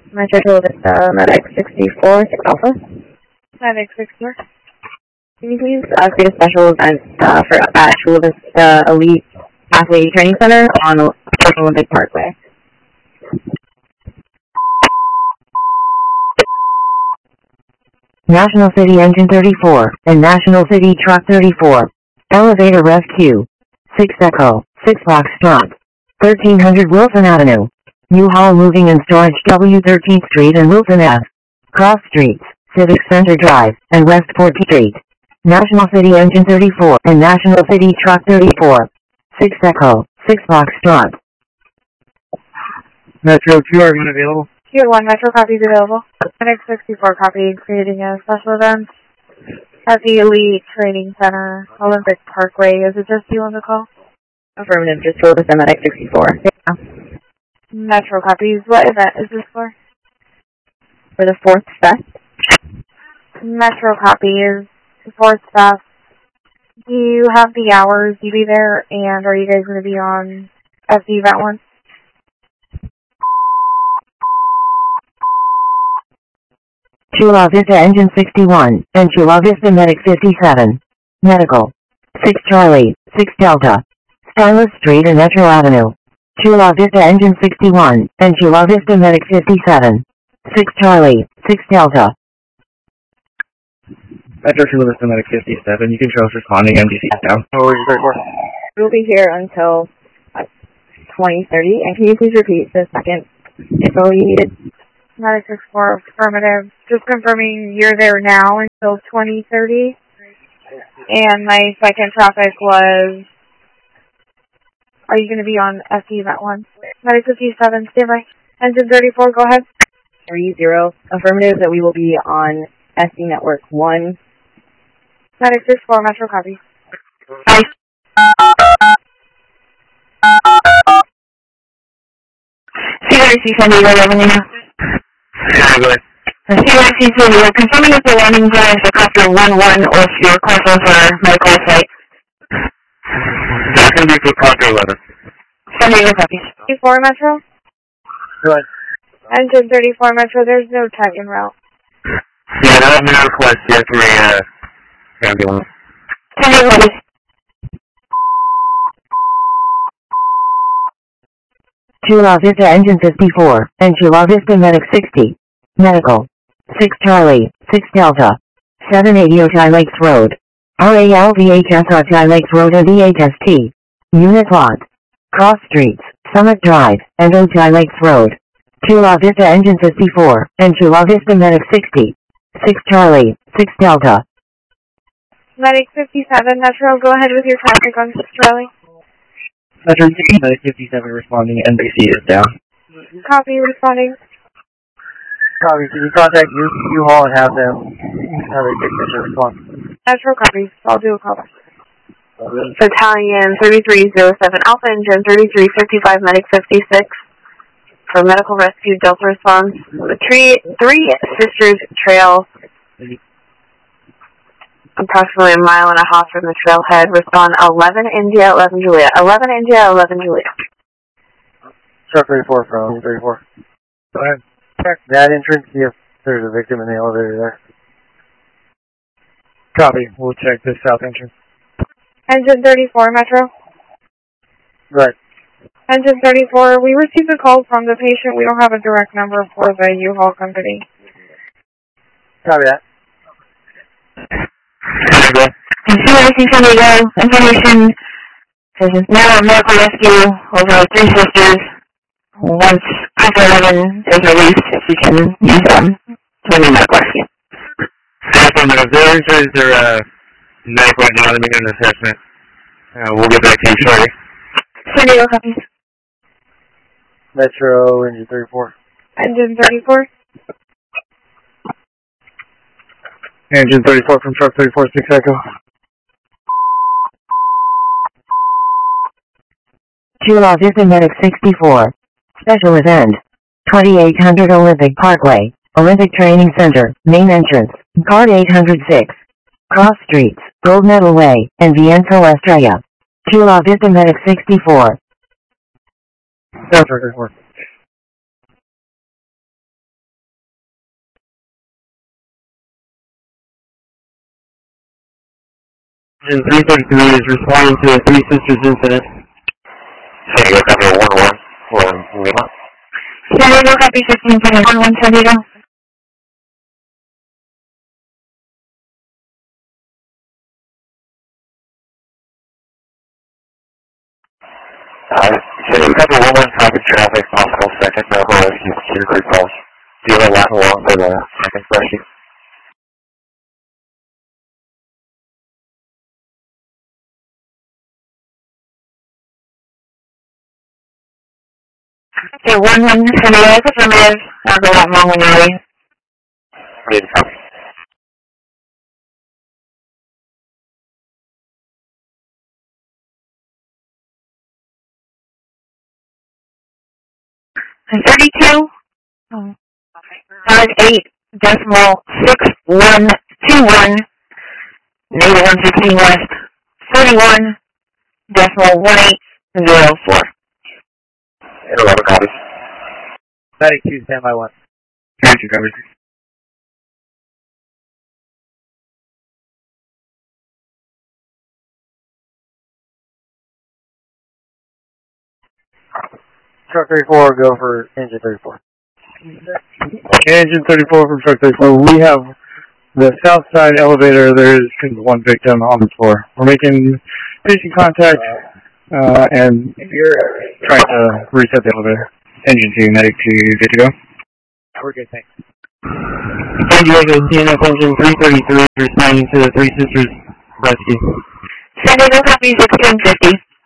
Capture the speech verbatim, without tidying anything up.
Metro Tool Vista, Medic sixty-four, six Alpha. Medic sixty-four. Can you please uh, create a special event uh, for at Chula Vista Elite Athlete Training Center on Olympic Parkway? National City Engine thirty-four and National City Truck thirty-four. Elevator Rescue. six Echo, six Foxtrot. thirteen hundred Wilson Avenue. U-Haul Moving and Storage W thirteenth Street and Wilson Ave. Cross Streets, Civic Center Drive, and Westport Street. National City Engine thirty-four and National City Truck thirty-four. six Echo, six Foxtrot. Metro two, are one available? Tier one Metro copies available. Medic sixty-four copy, creating a special event at the Elite Training Center, Olympic Parkway. Is it just you on the call? Affirmative, just Chula Vista Medic sixty-four. Yeah. Metro copies. What event is this for? For the fourth fest. Metro copies. Fourth fest. Do you have the hours you be there, and are you guys going to be on F D event one? Chula Vista Engine sixty-one and Chula Vista Medic fifty-seven. Medical. six Charlie, six Delta. Stylus Street and Metro Avenue. Chula Vista Engine sixty-one and Chula Vista Medic fifty-seven. six Charlie, six Delta. Metro Chula Vista Medic fifty-seven, you can show us responding, M D C down. Oh, where's your thirty-four? We'll be here until uh, twenty thirty, and can you please repeat the second info you needed? Medic sixty-four, affirmative. Just confirming you're there now until twenty thirty. And my second topic was, are you going to be on F D event one? Medic fifty-seven, stand by. Engine thirty-four, go ahead. three zero, affirmative that we will be on S D Network one. Medic sixty-four, Metro copy. Hi. C R C San Diego Revenue. Yeah, go ahead. C R C San Diego, confirming if the landing zone is for Copter one one or if you're close for medical flight. That's going to be for Copter eleven. San Diego copy. thirty-four, Metro. Go ahead. Engine thirty-four, Metro, there's no tag en route. Yeah, that was my request here for a uh, ambulance. San Diego copy. Chula Vista Engine fifty-four and Chula Vista Medic sixty. Medical. six Charlie, six Delta. seven eighty Ojai Lakes Road. R A L V H S Ojai Lakes Road and D H S T. Unit Lot. Cross Streets, Summit Drive, and Ojai Lakes Road. Chula Vista Engine fifty-four and Chula Vista Medic sixty. six Charlie, six Delta. Medic fifty-seven, Metro, go ahead with your traffic on six Charlie. Metro Medic fifty-seven responding, N B C is down. Copy, responding. Copy, can you contact U U-Haul and have them have a technician respond? Metro copies, I'll do a call back. Battalion thirty-three oh seven Alpha Engine thirty-three fifty-five Medic fifty-six. For medical rescue, Delta response. The tree, Three Sisters Trail, approximately a mile and a half from the trailhead. Respond eleven India, eleven Juliet. eleven India, eleven Juliet. Truck thirty-four from thirty-four. Go ahead. Check that entrance, see if there's a victim in the elevator there. Copy. We'll check the south entrance. Engine thirty-four, Metro. Right. Engine thirty-four, we received a call from the patient. We don't have a direct number for the U-Haul company. Copy that. C R C San Diego, information says it's now a medical rescue over Three Sisters. Once Copter eleven is released, if you can use them for the medical rescue. Affirmative. Their insurance are uh, medical right now. They're making an assessment. Uh, we'll get back to you shortly. San Diego copies. Metro Engine thirty-four. Engine thirty-four. Engine thirty-four from Truck thirty-four, six Echo. Chula Vista Medic sixty-four. Special event. twenty-eight hundred Olympic Parkway, Olympic Training Center, main entrance, card eight oh six. Cross Streets, Gold Medal Way, and Vienco Estrella. Chula Vista Medic sixty-four. Truck thirty-four. Engine three thirty-three is responding to a Three Sisters incident. San Diego, copy one one, one Lima. San Diego, copy fifteen twenty-one, one San Diego. Uh, San Diego, copy one one, copy traffic, possible second medical rescue, Cedar Creek Falls. Do you have a line along for the second rescue? Okay, one one San Diego, affirmative. I'll go out long when you're ready. Ready to copy. And thirty-two, um, five eight decimal six one two one, negative one sixteen west, forty-one decimal one eight zero four. And eleven copies. ninety-two, standby one. ninety-two copies. Truck thirty-four, go for engine thirty-four. Engine thirty-four from truck thirty-four. We have the south side elevator. There is one victim on the floor. We're making patient contact uh, and trying to reset the elevator. Engine two, medic two, good to go. We're good, thanks. San Diego, D N F engine three thirty-three responding to the Three Sisters rescue. San Diego, copy sixteen fifty.